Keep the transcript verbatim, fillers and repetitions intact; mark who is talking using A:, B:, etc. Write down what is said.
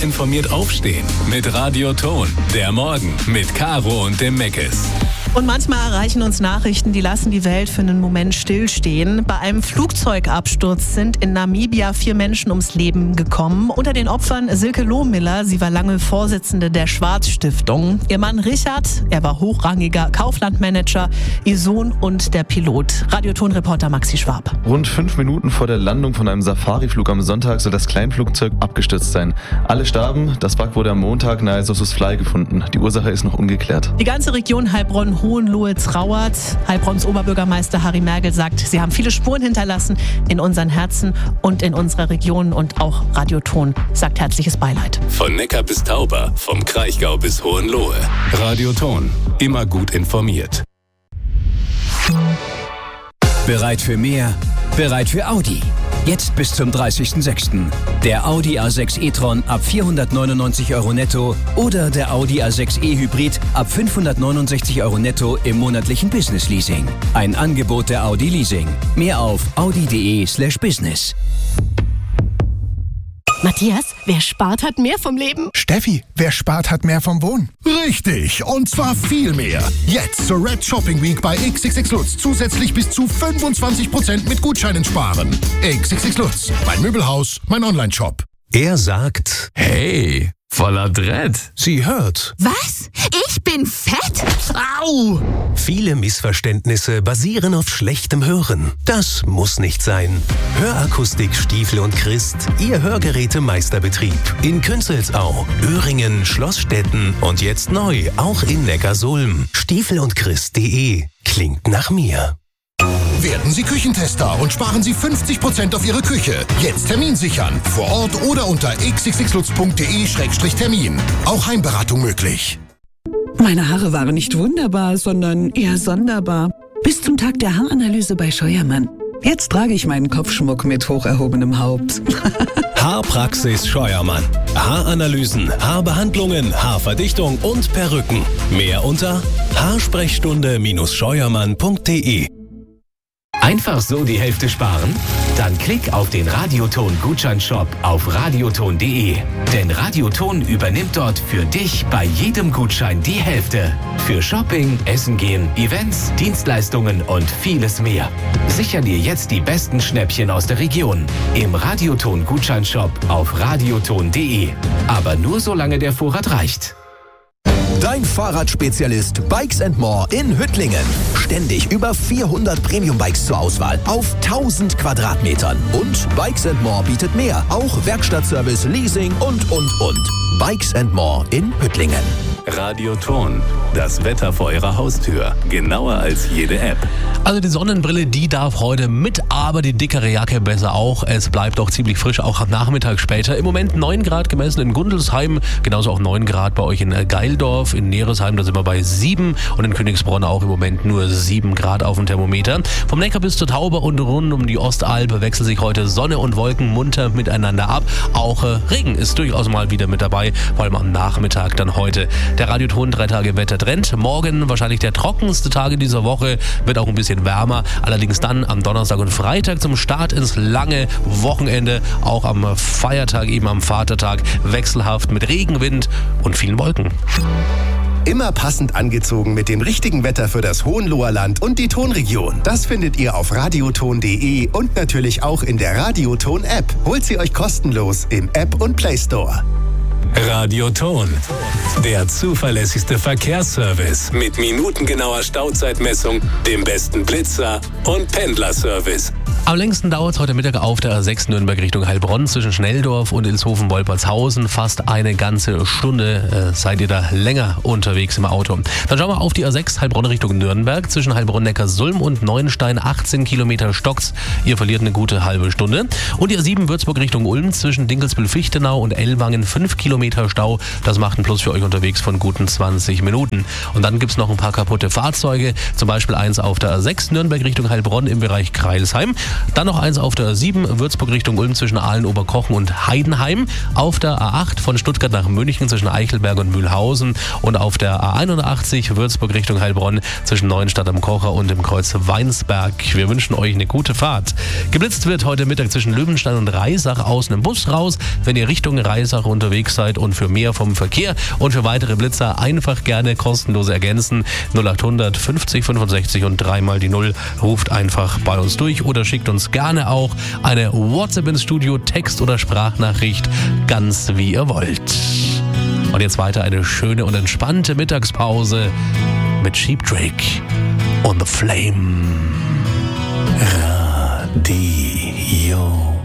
A: informiert aufstehen. Mit Radio Ton. Der Morgen mit Caro und dem Meckes.
B: Und manchmal erreichen uns Nachrichten, die lassen die Welt für einen Moment stillstehen. Bei einem Flugzeugabsturz sind in Namibia vier Menschen ums Leben gekommen. Unter den Opfern Silke Lohmiller. Sie war lange Vorsitzende der Schwarz-Stiftung. Ihr Mann Richard, er war hochrangiger Kauflandmanager, ihr Sohn und der Pilot. Radioton-Reporter Maxi Schwab.
C: Rund fünf Minuten vor der Landung von einem Safariflug am Sonntag soll das Kleinflugzeug abgestürzt sein. Alle starben. Das Wrack wurde am Montag nahe Sossusvlei gefunden. Die Ursache ist noch ungeklärt.
B: Die ganze Region Heilbronn Hohenlohe trauert. Heilbronns Oberbürgermeister Harry Mergel sagt, sie haben viele Spuren hinterlassen in unseren Herzen und in unserer Region, und auch Radioton sagt herzliches Beileid.
A: Von Neckar bis Tauber, vom Kraichgau bis Hohenlohe. Radioton, immer gut informiert.
D: Bereit für mehr? Bereit für Audi. Jetzt bis zum dreißigsten sechsten Der Audi A sechs e-tron ab vierhundertneunundneunzig Euro netto oder der Audi A sechs e-Hybrid ab fünfhundertneunundsechzig Euro netto im monatlichen Business-Leasing. Ein Angebot der Audi Leasing. Mehr auf audi.de slash business.
E: Matthias, wer spart, hat mehr vom Leben.
F: Steffi, wer spart, hat mehr vom Wohnen. Richtig, und zwar viel mehr. Jetzt zur Red Shopping Week bei X X X Lutz zusätzlich bis zu fünfundzwanzig Prozent mit Gutscheinen sparen. X X X Lutz, mein Möbelhaus, mein Online-Shop.
G: Er sagt, hey, voller Dread. Sie hört.
E: Was? Ich bin fett? Au!
G: Viele Missverständnisse basieren auf schlechtem Hören. Das muss nicht sein. Hörakustik Stiefel und Christ, Ihr Hörgerätemeisterbetrieb. In Künzelsau, Öhringen, Schlossstetten und jetzt neu auch in Neckarsulm. Stiefel und Christ punkt de. Klingt nach mir.
F: Werden Sie Küchentester und sparen Sie fünfzig Prozent auf Ihre Küche. Jetzt Termin sichern. Vor Ort oder unter x x x lutz punkt de Schrägstrich Termin. Auch Heimberatung möglich.
H: Meine Haare waren nicht wunderbar, sondern eher sonderbar. Bis zum Tag der Haaranalyse bei Scheuermann. Jetzt trage ich meinen Kopfschmuck mit hoch erhobenem Haupt.
G: Haarpraxis Scheuermann. Haaranalysen, Haarbehandlungen, Haarverdichtung und Perücken. Mehr unter haarsprechstunde Scheuermann punkt de.
I: Einfach so die Hälfte sparen? Dann klick auf den Radioton-Gutscheinshop auf radioton punkt de. Denn Radioton übernimmt dort für dich bei jedem Gutschein die Hälfte. Für Shopping, Essen gehen, Events, Dienstleistungen und vieles mehr. Sicher dir jetzt die besten Schnäppchen aus der Region im Radioton-Gutscheinshop auf radioton punkt de. Aber nur solange der Vorrat reicht.
J: Dein Fahrradspezialist Bikes and More in Hüttlingen. Ständig über vierhundert Premium-Bikes zur Auswahl auf tausend Quadratmetern. Und Bikes and More bietet mehr. Auch Werkstattservice, Leasing und, und, und. Bikes and More in Hüttlingen.
A: Radioton, das Wetter vor Ihrer Haustür. Genauer als jede App.
K: Also die Sonnenbrille, die darf heute mit, aber die dickere Jacke besser auch. Es bleibt auch ziemlich frisch, auch am Nachmittag später. Im Moment neun Grad gemessen in Gundelsheim, genauso auch neun Grad bei euch in Geildorf. In Neresheim, da sind wir bei sieben und in Königsbronn auch im Moment nur sieben Grad auf dem Thermometer. Vom Neckar bis zur Tauber und rund um die Ostalb wechseln sich heute Sonne und Wolken munter miteinander ab. Auch äh, Regen ist durchaus mal wieder mit dabei, vor allem am Nachmittag dann heute. Der Radioton drei Tage Wettertrend. Morgen wahrscheinlich der trockenste Tag in dieser Woche, wird auch ein bisschen wärmer. Allerdings dann am Donnerstag und Freitag zum Start ins lange Wochenende, auch am Feiertag, eben am Vatertag, wechselhaft mit Regenwind und vielen Wolken.
J: Immer passend angezogen mit dem richtigen Wetter für das Hohenloher Land und die Tonregion. Das findet ihr auf radioton punkt de und natürlich auch in der Radioton-App. Holt sie euch kostenlos im App und Play Store.
A: Radioton, der zuverlässigste Verkehrsservice mit minutengenauer Stauzeitmessung, dem besten Blitzer und Pendlerservice.
K: Am längsten dauert es heute Mittag auf der A sechs Nürnberg Richtung Heilbronn zwischen Schnelldorf und Ilshofen-Wolpertshausen. Fast eine ganze Stunde äh, seid ihr da länger unterwegs im Auto. Dann schauen wir auf die A sechs Heilbronn Richtung Nürnberg zwischen Heilbronn-Neckarsulm und Neuenstein. achtzehn Kilometer stockt's. Ihr verliert eine gute halbe Stunde. Und die A sieben Würzburg Richtung Ulm zwischen Dinkelsbühl-Fichtenau und Ellwangen. fünf Kilometer Stau. Das macht einen Plus für euch unterwegs von guten zwanzig Minuten. Und dann gibt's noch ein paar kaputte Fahrzeuge. Zum Beispiel eins auf der A sechs Nürnberg Richtung Heilbronn im Bereich Kreilsheim. Dann noch eins auf der sieben, Würzburg Richtung Ulm zwischen Aalen, Oberkochen und Heidenheim. Auf der A acht von Stuttgart nach München zwischen Eichelberg und Mühlhausen. Und auf der A einundachtzig Würzburg Richtung Heilbronn zwischen Neuenstadt am Kocher und dem Kreuz Weinsberg. Wir wünschen euch eine gute Fahrt. Geblitzt wird heute Mittag zwischen Löwenstein und Reisach aus einem Bus raus, wenn ihr Richtung Reisach unterwegs seid. Und für mehr vom Verkehr und für weitere Blitzer einfach gerne kostenlos ergänzen. null achthundert fünfzig fünfundsechzig und dreimal die Null. Ruft einfach bei uns durch oder schickt uns gerne auch eine WhatsApp ins Studio, Text- oder Sprachnachricht, ganz wie ihr wollt. Und jetzt weiter eine schöne und entspannte Mittagspause mit Cheap Trick und The Flame. Radio.